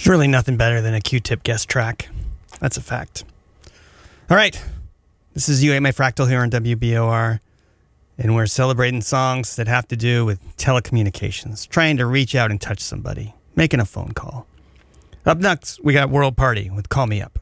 There's really nothing better than a Q-Tip guest track. That's a fact. All right. This is You Ate My Fractal here on WBOR. And we're celebrating songs that have to do with telecommunications. Trying to reach out and touch somebody. Making a phone call. Up next, we got World Party with Call Me Up.